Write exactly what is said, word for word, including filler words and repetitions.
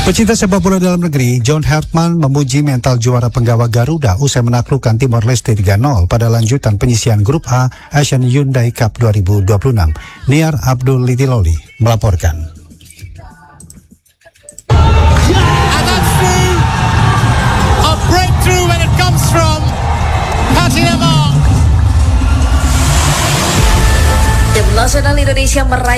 Pecinta sepak bola dalam negeri, John Hartman memuji mental juara penggawa Garuda usai menaklukkan Timor Leste tiga nol pada lanjutan penyisian Grup A Asian Hyundai Cup dua ribu dua puluh enam. Niar Abdul Litiloli melaporkan. Tim nasional Indonesia meraih